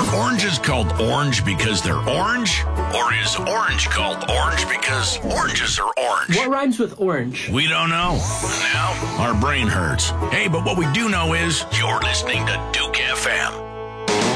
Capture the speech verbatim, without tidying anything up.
Are oranges called orange because they're orange? Or is orange called orange because oranges are orange? What rhymes with orange? We don't know. Now, our brain hurts. Hey, but what we do know is you're listening to Duke F M.